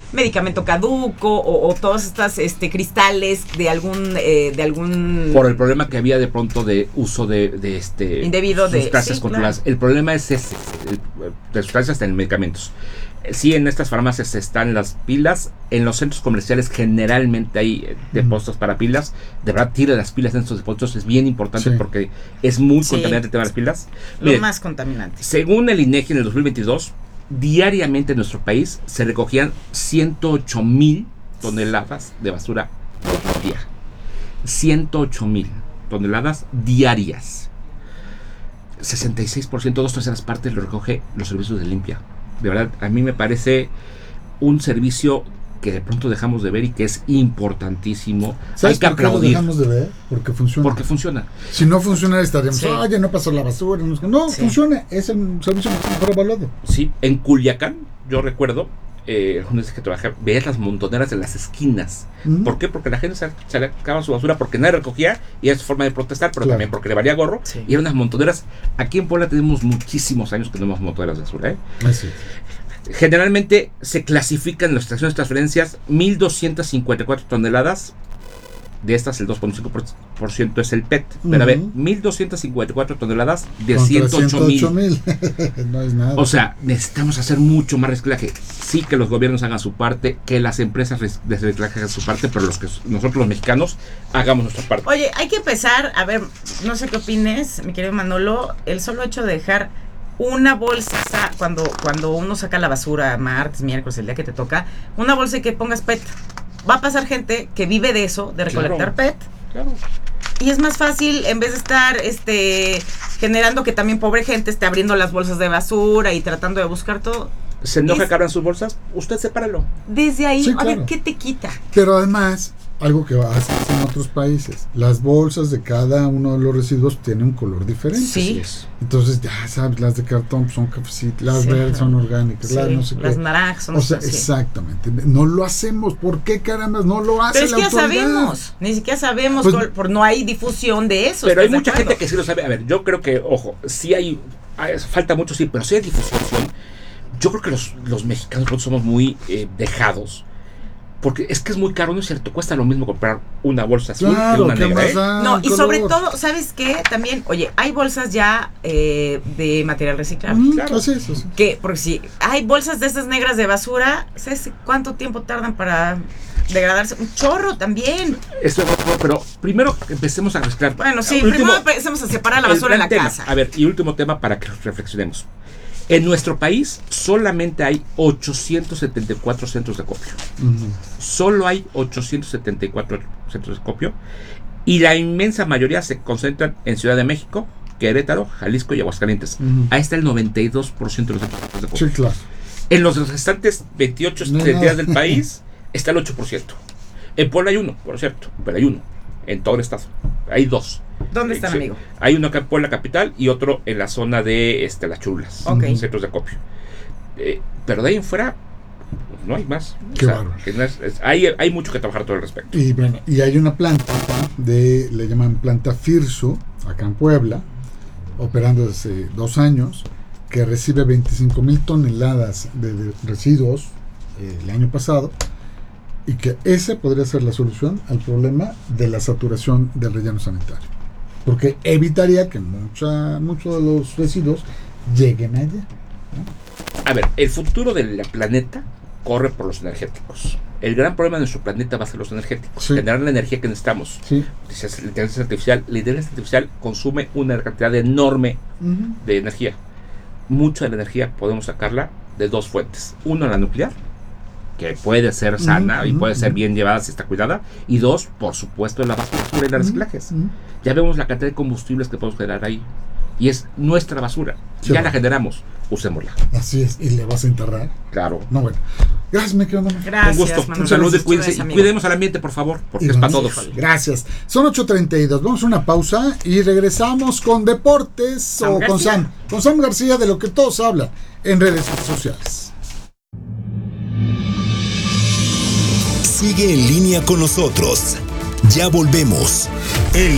medicamento caduco o todas estas cristales de algún por el problema que había de pronto de uso de indebido de sustancias controladas. Claro. El problema es ese, de sustancias en medicamentos. Sí, en estas farmacias están las pilas. En los centros comerciales generalmente hay depósitos para pilas. De verdad, tire las pilas en estos depósitos. Es bien importante porque es muy contaminante el tema de las pilas. Lo más contaminante. Según el INEGI en el 2022, diariamente en nuestro país se recogían 108,000 toneladas de basura por día. 108,000 toneladas diarias. 66%, 2/3 partes lo recoge los servicios de limpia. De verdad, a mí me parece un servicio que de pronto dejamos de ver y que es importantísimo. ¿Sabes por qué lo dejamos de ver? Porque funciona. Porque funciona. Si no funcionara estaríamos, oye, no pasó la basura. No, funciona. Es el servicio mejor evaluado. Sí, en Culiacán, yo recuerdo, una vez que trabajé, veías las montoneras de las esquinas. ¿Por qué? Porque la gente se acababa su basura porque nadie recogía y era su forma de protestar, pero también porque le valía gorro. Y eran unas montoneras. Aquí en Puebla tenemos muchísimos años que no hemos montoneras de basura. Así. Generalmente se clasifican en las estaciones de transferencias 1,254 toneladas. De estas, el 2,5% es el PET. Pero a ver, 1,254 toneladas de 108,000. No es nada. O sea, necesitamos hacer mucho más reciclaje. Sí, que los gobiernos hagan su parte, que las empresas de reciclaje hagan su parte, pero nosotros los mexicanos hagamos nuestra parte. Oye, hay que empezar, a ver, no sé qué opines, mi querido Manolo, el solo hecho de dejar una bolsa, cuando uno saca la basura martes, miércoles, el día que te toca, una bolsa y que pongas PET. Va a pasar gente que vive de eso, de recolectar PET. Claro. Y es más fácil, en vez de estar generando que también pobre gente esté abriendo las bolsas de basura y tratando de buscar todo. ¿Se enoja que abran sus bolsas? Usted sepáralo. Desde ahí, sí, a claro. ver, ¿qué te quita? Pero además, algo que hacen en otros países, las bolsas de cada uno de los residuos tienen un color diferente. Sí. Entonces, ya sabes, las de cartón son cafecitas, las verdes son orgánicas, las no sé qué. Las naranjas son exactamente. No lo hacemos. ¿Por qué caramba no lo hace la autoridad? Pero es que ya sabemos. Ni siquiera sabemos, pues, no hay difusión de eso. Pero hay mucha gente que sí lo sabe. A ver, yo creo que, ojo, sí hay falta mucho, sí, pero sí hay difusión. Yo creo que los mexicanos somos muy dejados. Porque es que es muy caro, ¿no es cierto? Cuesta lo mismo comprar una bolsa azul que una negra. No, y sobre todo, ¿sabes qué? También, oye, hay bolsas ya de material reciclable. Claro. Así es. Porque si hay bolsas de estas negras de basura, ¿sabes cuánto tiempo tardan para degradarse? Un chorro también. Esto es otro, pero primero empecemos a reciclar. Bueno, sí, primero empecemos a separar la basura en la casa. A ver, y último tema para que reflexionemos. En nuestro país solamente hay 874 centros de acopio. Solo hay 874 centros de acopio. Y la inmensa mayoría se concentran en Ciudad de México, Querétaro, Jalisco y Aguascalientes. Ahí está el 92% de los centros de acopio. Sí, claro. En los restantes 28 entidades del país está el 8%. En Puebla hay uno, por cierto, pero hay uno. En todo el estado. Hay dos. ¿Dónde están, amigo? Hay uno acá en Puebla capital y otro en la zona de Las Chulas. Centros de acopio. Pero de ahí en fuera no hay más. Hay mucho que trabajar todo al respecto. Y bueno, y hay una planta le llaman planta Firso, acá en Puebla, operando desde 2 años, que recibe 25,000 toneladas de residuos el año pasado. Y que esa podría ser la solución al problema de la saturación del relleno sanitario. Porque evitaría que muchos de los residuos lleguen allá, ¿no? A ver, el futuro del planeta corre por los energéticos. El gran problema de nuestro planeta va a ser los energéticos. Generar la energía que necesitamos. La inteligencia artificial consume una cantidad enorme de energía. Mucha de la energía podemos sacarla de 2 fuentes. Una, la nuclear, que puede ser sana y puede ser bien llevada si está cuidada. Y 2, por supuesto, la basura y los reciclajes. Ya vemos la cantidad de combustibles que podemos generar ahí. Y es nuestra basura. Ya la generamos, usémosla. Así es. ¿Y le vas a enterrar? Claro. No, bueno. Gracias, me quedo. Gracias, con gusto. Manuel. Un saludo y cuídense. Y cuidemos al ambiente, por favor, porque es para todos. Gracias. Son 8:32. Vamos a una pausa y regresamos con deportes con Sam. Con Sam García, de lo que todos hablan en redes sociales. Sigue en línea con nosotros. Ya volvemos.